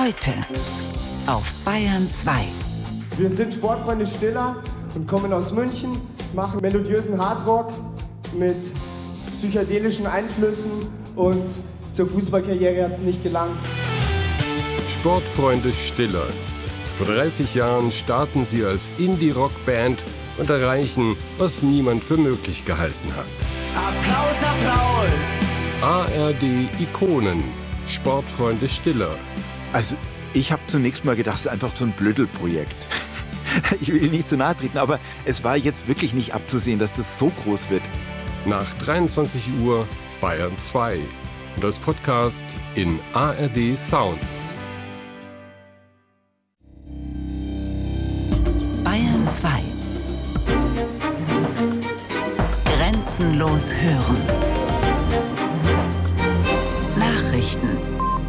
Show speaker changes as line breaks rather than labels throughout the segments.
Heute auf Bayern 2.
Wir sind Sportfreunde Stiller und kommen aus München, machen melodiösen Hardrock mit psychedelischen Einflüssen und zur Fußballkarriere hat es nicht gelangt.
Sportfreunde Stiller. Vor 30 Jahren starten sie als Indie-Rock-Band und erreichen, was niemand für möglich gehalten hat.
Applaus, Applaus!
ARD-Ikonen. Sportfreunde Stiller.
Also, ich habe zunächst mal gedacht, es ist einfach so ein Blödelprojekt. Ich will nicht zu nahe treten, aber es war jetzt wirklich nicht abzusehen, dass das so groß wird.
Nach 23 Uhr Bayern 2 und als Podcast in ARD Sounds.
Bayern 2. Grenzenlos hören. Nachrichten.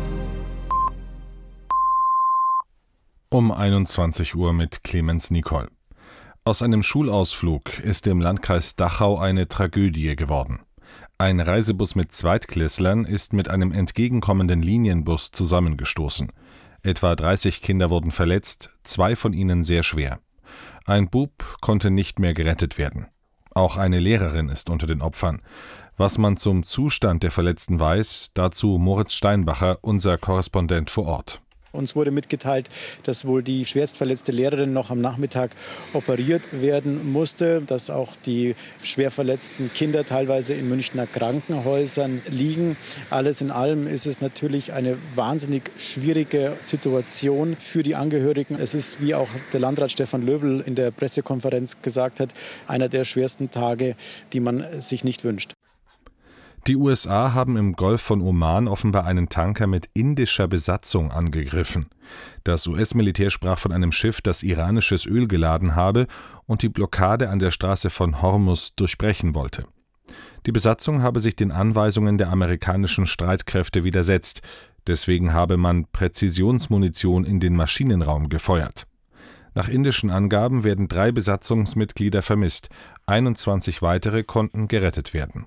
Um 21 Uhr mit Clemens Nicol. Aus einem Schulausflug ist im Landkreis Dachau eine Tragödie geworden. Ein Reisebus mit Zweitklässlern ist mit einem entgegenkommenden Linienbus zusammengestoßen. Etwa 30 Kinder wurden verletzt, 2 von ihnen sehr schwer. Ein Bub konnte nicht mehr gerettet werden. Auch eine Lehrerin ist unter den Opfern. Was man zum Zustand der Verletzten weiß, dazu Moritz Steinbacher, unser Korrespondent vor Ort.
Uns wurde mitgeteilt, dass wohl die schwerstverletzte Lehrerin noch am Nachmittag operiert werden musste, dass auch die schwer verletzten Kinder teilweise in Münchner Krankenhäusern liegen. Alles in allem ist es natürlich eine wahnsinnig schwierige Situation für die Angehörigen. Es ist, wie auch der Landrat Stefan Löwel in der Pressekonferenz gesagt hat, einer der schwersten Tage, die man sich nicht wünscht.
Die USA haben im Golf von Oman offenbar einen Tanker mit indischer Besatzung angegriffen. Das US-Militär sprach von einem Schiff, das iranisches Öl geladen habe und die Blockade an der Straße von Hormuz durchbrechen wollte. Die Besatzung habe sich den Anweisungen der amerikanischen Streitkräfte widersetzt. Deswegen habe man Präzisionsmunition in den Maschinenraum gefeuert. Nach indischen Angaben werden 3 Besatzungsmitglieder vermisst. 21 weitere konnten gerettet werden.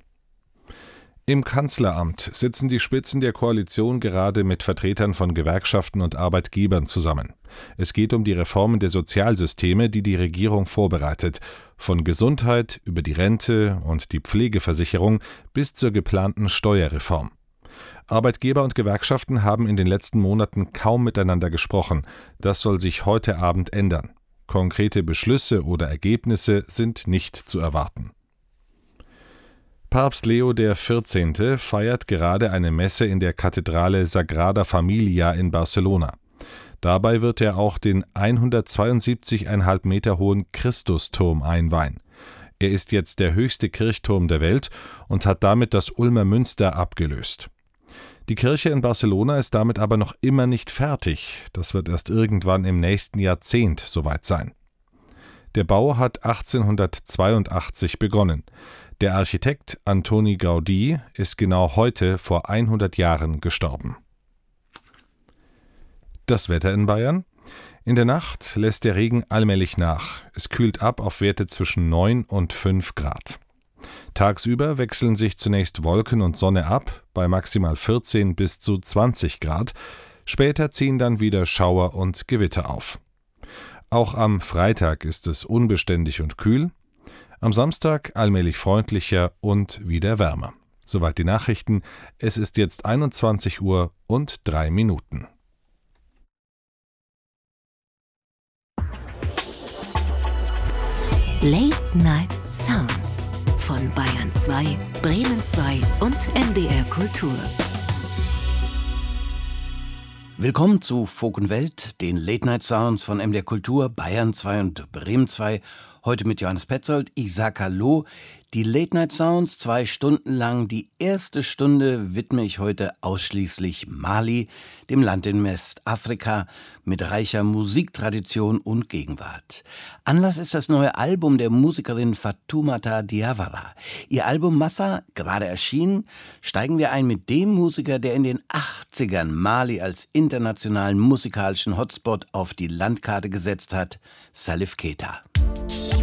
Im Kanzleramt sitzen die Spitzen der Koalition gerade mit Vertretern von Gewerkschaften und Arbeitgebern zusammen. Es geht um die Reformen der Sozialsysteme, die die Regierung vorbereitet, von Gesundheit über die Rente und die Pflegeversicherung bis zur geplanten Steuerreform. Arbeitgeber und Gewerkschaften haben in den letzten Monaten kaum miteinander gesprochen. Das soll sich heute Abend ändern. Konkrete Beschlüsse oder Ergebnisse sind nicht zu erwarten. Papst Leo XIV. Feiert gerade eine Messe in der Kathedrale Sagrada Familia in Barcelona. Dabei wird er auch den 172,5 Meter hohen Christusturm einweihen. Er ist jetzt der höchste Kirchturm der Welt und hat damit das Ulmer Münster abgelöst. Die Kirche in Barcelona ist damit aber noch immer nicht fertig. Das wird erst irgendwann im nächsten Jahrzehnt soweit sein. Der Bau hat 1882 begonnen. Der Architekt Antoni Gaudí ist genau heute vor 100 Jahren gestorben. Das Wetter in Bayern? In der Nacht lässt der Regen allmählich nach. Es kühlt ab auf Werte zwischen 9 und 5 Grad. Tagsüber wechseln sich zunächst Wolken und Sonne ab, bei maximal 14 bis zu 20 Grad. Später ziehen dann wieder Schauer und Gewitter auf. Auch am Freitag ist es unbeständig und kühl. Am Samstag allmählich freundlicher und wieder wärmer. Soweit die Nachrichten. Es ist jetzt 21 Uhr und 3 Minuten.
Late Night Sounds von Bayern 2, Bremen 2 und MDR Kultur.
Willkommen zu Folk und Welt, den Late Night Sounds von MDR Kultur, Bayern 2 und Bremen 2. Heute mit Johannes Petzold. Ich sag Hallo. Die Late Night Sounds, 2 Stunden lang. Die erste Stunde widme ich heute ausschließlich Mali, dem Land in Westafrika, mit reicher Musiktradition und Gegenwart. Anlass ist das neue Album der Musikerin Fatoumata Diawara. Ihr Album Massa, gerade erschienen, steigen wir ein mit dem Musiker, der in den 80ern Mali als internationalen musikalischen Hotspot auf die Landkarte gesetzt hat, Salif Keita.